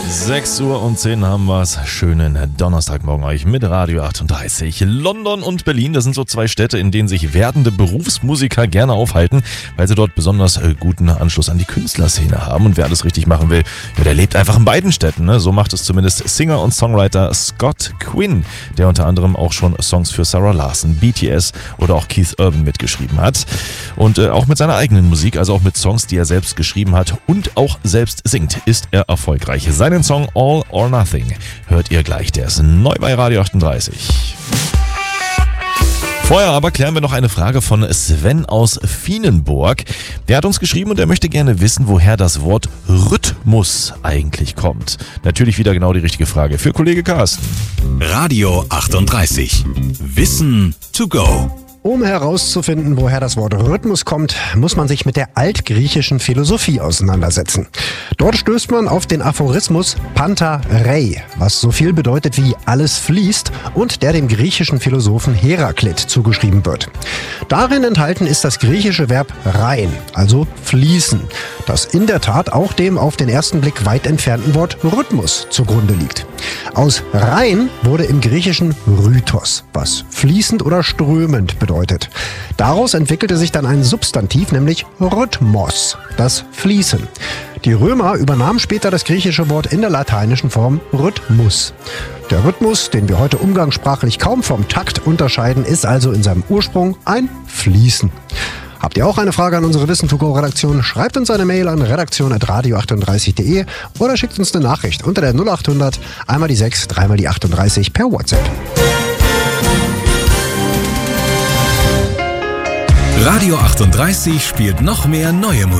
6:10 Uhr haben wir es. Schönen Donnerstagmorgen euch mit Radio 38. London und Berlin, das sind so zwei Städte, in denen sich werdende Berufsmusiker gerne aufhalten, weil sie dort besonders guten Anschluss an die Künstlerszene haben. Und wer alles richtig machen will, ja, der lebt einfach in beiden Städten. Ne? So macht es zumindest Singer und Songwriter Scott Quinn, der unter anderem auch schon Songs für Sarah Larsson, BTS oder auch Keith Urban mitgeschrieben hat. Und auch mit seiner eigenen Musik, also auch mit Songs, die er selbst geschrieben hat und auch selbst singt, ist er erfolgreich. Seinen Song All or Nothing hört ihr gleich, der ist neu bei Radio 38. Vorher aber klären wir noch eine Frage von Sven aus Fienenburg. Der hat uns geschrieben und er möchte gerne wissen, woher das Wort Rhythmus eigentlich kommt. Natürlich wieder genau die richtige Frage für Kollege Carsten. Radio 38. Wissen to go. Um herauszufinden, woher das Wort Rhythmus kommt, muss man sich mit der altgriechischen Philosophie auseinandersetzen. Dort stößt man auf den Aphorismus Panta rei, was so viel bedeutet wie alles fließt und der dem griechischen Philosophen Heraklit zugeschrieben wird. Darin enthalten ist das griechische Verb rein, also fließen, das in der Tat auch dem auf den ersten Blick weit entfernten Wort Rhythmus zugrunde liegt. Aus rein wurde im Griechischen Rhythos, was fließend oder strömend bedeutet. Daraus entwickelte sich dann ein Substantiv, nämlich Rhythmos, das Fließen. Die Römer übernahmen später das griechische Wort in der lateinischen Form Rhythmus. Der Rhythmus, den wir heute umgangssprachlich kaum vom Takt unterscheiden, ist also in seinem Ursprung ein Fließen. Habt ihr auch eine Frage an unsere Wissen-to-go-Redaktion? Schreibt uns eine Mail an redaktion@radio38.de oder schickt uns eine Nachricht unter der 0800 einmal die 6, dreimal die 38 per WhatsApp. Radio 38 spielt noch mehr neue Musik.